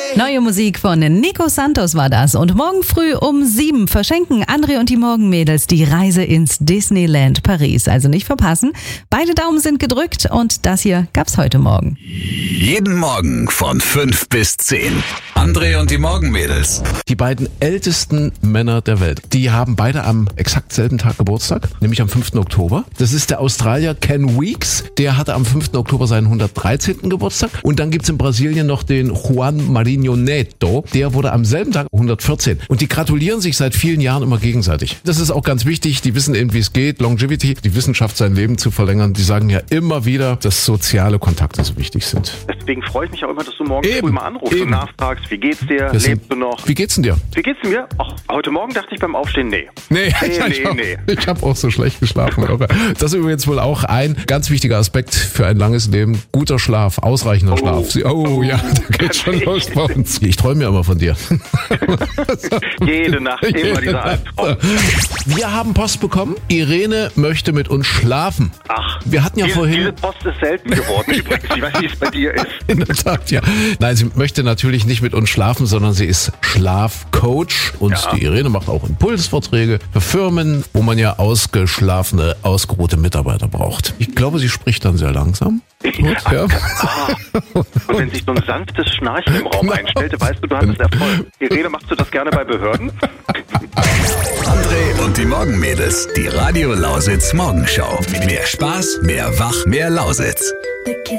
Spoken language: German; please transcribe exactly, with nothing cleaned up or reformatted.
Neue Musik von Nico Santos war das. Und morgen früh um sieben verschenken André und die Morgenmädels die Reise ins Disneyland Paris. Also nicht verpassen. Beide Daumen sind gedrückt und das hier gab's heute Morgen. Jeden Morgen von fünf bis zehn. André und die Morgenmädels. Die beiden ältesten Männer der Welt, die haben beide am exakt selben Tag Geburtstag, nämlich am fünften Oktober. Das ist der Australier Ken Weeks, der hatte am fünften Oktober seinen hundertdreizehnten Geburtstag. Und dann gibt's in Brasilien noch den Juan Marinho Neto, der wurde am selben Tag hundertvierzehn. Und die gratulieren sich seit vielen Jahren immer gegenseitig. Das ist auch ganz wichtig, die wissen eben, wie es geht, Longevity, die Wissenschaft, sein Leben zu verlängern. Die sagen ja immer wieder, dass soziale Kontakte so wichtig sind. Deswegen freue ich mich auch immer, dass du morgen Eben. früh mal anrufst Eben. und nachfragst, wie geht's dir, Das sind- lebst du noch? Wie geht's denn dir? Wie geht's mir? Ach, heute Morgen dachte ich beim Aufstehen, nee. Nee, Nee, ich nee, hab- nee. ich habe auch so schlecht geschlafen. Aber das ist übrigens wohl auch ein ganz wichtiger Aspekt für ein langes Leben. Guter Schlaf, ausreichender Schlaf. Sie- Oh, ja, da geht's schon los bei uns. Ich träume ja immer von dir. Jede Nacht immer dieser Albtraum. Wir haben Post bekommen. Irene möchte mit uns schlafen. Ach, Wir hatten ja diese, vorhin... diese Post ist selten geworden übrigens. Ich weiß nicht, wie es bei dir ist. In der Tat, ja. Nein, sie möchte natürlich nicht mit uns schlafen, sondern sie ist Schlafcoach. Und Ja. die Irene macht auch Impulsvorträge für Firmen, wo man ja ausgeschlafene, ausgeruhte Mitarbeiter braucht. Ich glaube, sie spricht dann sehr langsam. Gut, ja. Ah, und wenn sich so ein sanftes Schnarchen im Raum einstellt, weißt du, du hattest Erfolg. Irene, machst du das gerne bei Behörden? André und die Morgenmädels. Die Radio Lausitz Morgenshow. Mehr Spaß, mehr Wach, mehr Lausitz.